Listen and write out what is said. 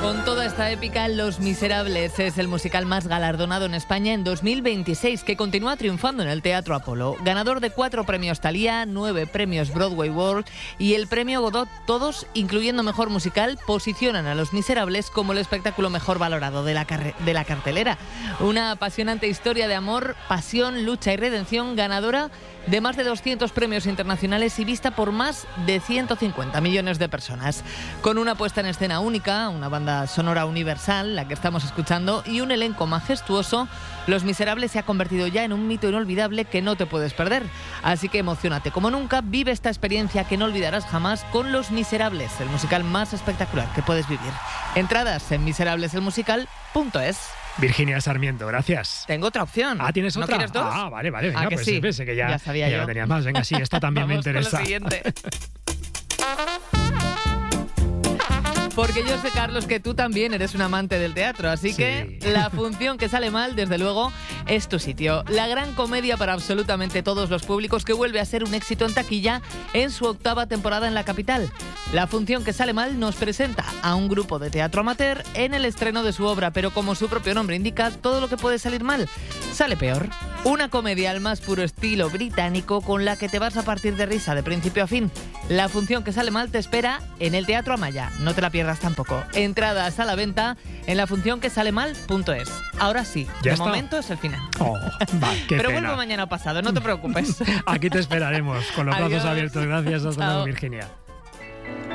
Con toda esta épica, Los Miserables es el musical más galardonado en España en 2026, que continúa triunfando en el Teatro Apolo. Ganador de 4 premios Thalía, 9 premios Broadway World y el premio Godot, todos, incluyendo Mejor Musical, posicionan a Los Miserables como el espectáculo mejor valorado de la cartelera. Una apasionante historia de amor, pasión, lucha y redención, ganadora de más de 200 premios internacionales y vista por más de 150 millones de personas. Con una puesta en escena única, una banda sonora universal, la que estamos escuchando, y un elenco majestuoso, Los Miserables se ha convertido ya en un mito inolvidable que no te puedes perder. Así que emociónate como nunca, vive esta experiencia que no olvidarás jamás con Los Miserables, el musical más espectacular que puedes vivir. Entradas en miserableselmusical.es. Virginia Sarmiento, gracias. Tengo otra opción. Ah, ¿tienes otra? ¿No quieres dos? Ah, vale, venga, que pues sí? pensé que ya sabía yo. lo tenías más. Venga, sí, esta también me interesa. Con lo siguiente. Porque yo sé, Carlos, que tú también eres un amante del teatro, así que La función que sale mal, desde luego, es tu sitio. La gran comedia para absolutamente todos los públicos, que vuelve a ser un éxito en taquilla en su 8ª temporada en la capital. La función que sale mal nos presenta a un grupo de teatro amateur en el estreno de su obra, pero como su propio nombre indica, todo lo que puede salir mal sale peor. Una comedia al más puro estilo británico con la que te vas a partir de risa de principio a fin. La función que sale mal te espera en el Teatro Amaya. No te la pierdas tampoco. Entradas a la venta en lafuncionquesalemal.es. Ahora sí, de momento es el final. Pero vuelvo mañana pasado, no te preocupes. Aquí te esperaremos con los brazos abiertos. Gracias, hasta luego, Virginia.